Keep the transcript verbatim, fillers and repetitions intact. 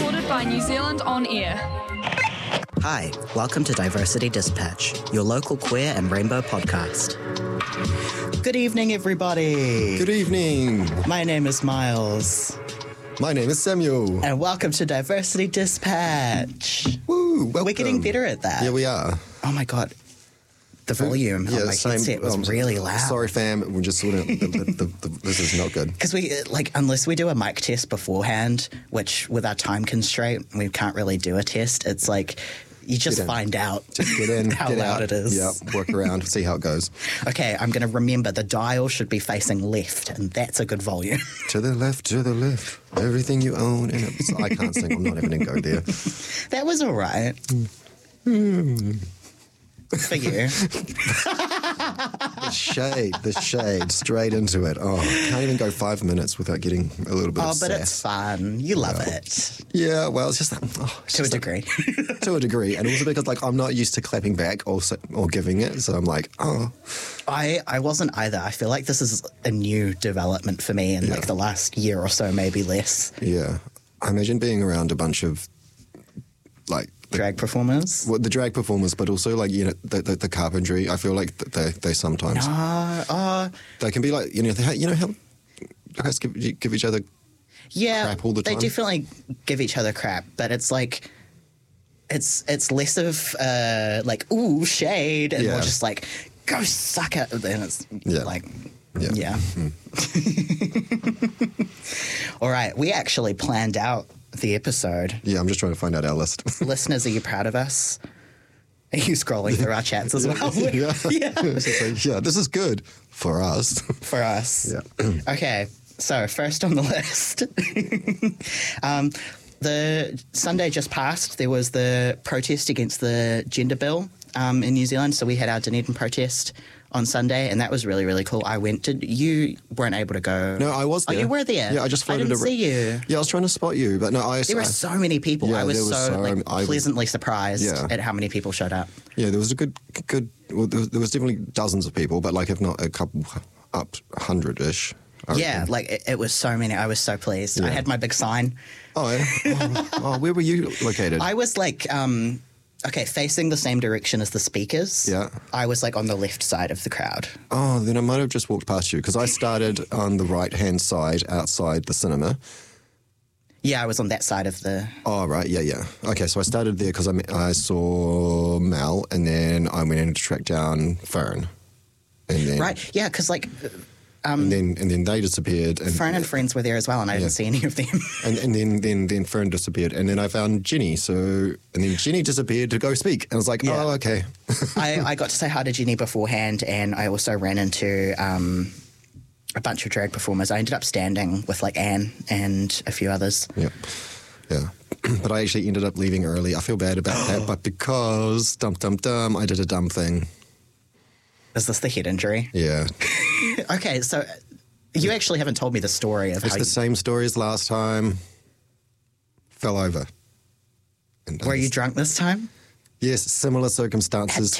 Supported by New Zealand On Air. Hi, welcome to Diversity Dispatch, your local queer and rainbow podcast. Good evening, everybody. Good evening. My name is Miles. My name is Samuel. And welcome to Diversity Dispatch. Woo, welcome. We're getting better at that. Yeah, we are. Oh my God. The volume yeah, on my same, headset was um, really loud. Sorry, fam. We're just sort of, the, the, the, this is not good. Because we, like, unless we do a mic test beforehand, which with our time constraint, we can't really do a test. It's like, you just find out Just get in, how get loud out. it is. Yeah, work around, see how it goes. Okay, I'm going to remember the dial should be facing left, and that's a good volume. To the left, to the left. Everything you own. And it's, I can't sing. I'm not even going to go there. That was all right. Mm. For you. The shade, the shade, straight into it. Oh, can't even go five minutes without getting a little bit Oh, of but sass. it's fun. You love it. Yeah, well, it's just that. Oh, it's To a just that- degree. to a degree. And also because, like, I'm not used to clapping back or, s- or giving it. So I'm like, oh. I, I wasn't either. I feel like this is a new development for me in Yeah. like the last year or so, maybe less. Yeah. I imagine being around a bunch of, like, the, Drag performers. well, the drag performers, but also, like, you know, the, the, the carpentry. I feel like th- they they sometimes, Uh, uh, they can be like, you know, they, you know how you guys give, you give each other, yeah, Crap all the they time? definitely give each other crap, but it's like, it's it's less of uh, like, ooh, shade, and more Yeah. just like, go suck it. And it's Yeah. like, Yeah. yeah. All right, we actually planned out the episode. yeah, I'm just trying to find out our list. Listeners, are you proud of us? Are you scrolling through our chats as well? yeah. Yeah. yeah, this is good for us. For us. Yeah. Okay, so first on the list. um, the Sunday just passed, there was the protest against the gender bill um, in New Zealand. So we had our Dunedin protest on Sunday, and that was really, really cool. I went. Did you weren't able to go? No, I was there. Oh, you were there? Yeah, I just I floated didn't ar- see you. Yeah, I was trying to spot you, but no, I... There were I- so many people. Yeah, I was there so, was so- like, I was- pleasantly surprised Yeah. at how many people showed up. Yeah, there was a good, good. Well, there was, there was definitely dozens of people, but like, if not a couple, up hundred-ish. I Yeah, reckon. like it, it was so many. I was so pleased. I Yeah. had my big sign. Oh, yeah. oh, oh, where were you located? I was like, um, okay, facing the same direction as the speakers. Yeah. I was like on the left side of the crowd. oh, then I might have just walked past you because I started on the right-hand side outside the cinema. Yeah, I was on that side of the. Oh, right, yeah, yeah. Okay, so I started there because I, met- I saw Mel, and then I went in to track down Fern, and then Right. Yeah, because like and then and then they disappeared, and Fern and friends were there as well, and I Yeah. didn't see any of them. And, and then, then, then Fern disappeared, and then I found Ginny. So, and then Ginny disappeared to go speak, and I was like, Yeah. "Oh, okay." I, I got to say hi to Jenny beforehand, and I also ran into um, a bunch of drag performers. I ended up standing with like Anne and a few others. yeah, yeah. But I actually ended up leaving early. I feel bad about that, but because dum dum dum, I did a dumb thing. Is this the head injury? Yeah, Okay, so you actually haven't told me the story of it's how the you, same story as last time. Fell over. And were you drunk this time? Yes, similar circumstances.